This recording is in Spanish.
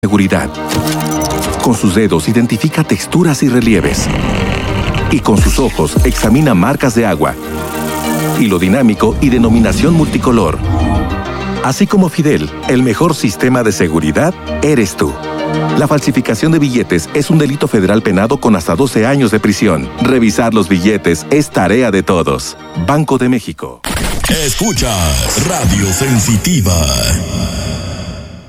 seguridad. Con sus dedos identifica texturas y relieves. Y con sus ojos examina marcas de agua, hilo dinámico y denominación multicolor. Así como Fidel, el mejor sistema de seguridad eres tú. La falsificación de billetes es un delito federal penado con hasta 12 años de prisión. Revisar los billetes es tarea de todos. Banco de México. Escuchas Radio Sensitiva.